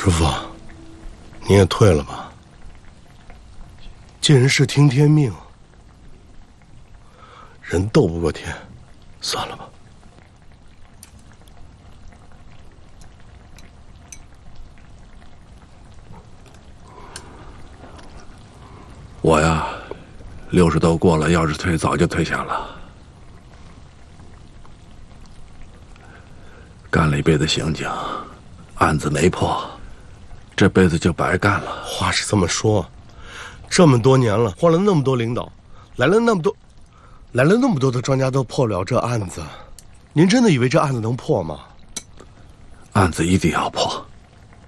师傅，你也退了吧。尽人事听天命，人斗不过天，算了吧。 我呀，60都过了，要是退早就退下了。干了一辈子刑警，案子没破，这辈子就白干了。 话是这么说，这么多年了，换了那么多领导，来了那么多的专家都破不了这案子，您真的以为这案子能破吗？ 案子一定要破。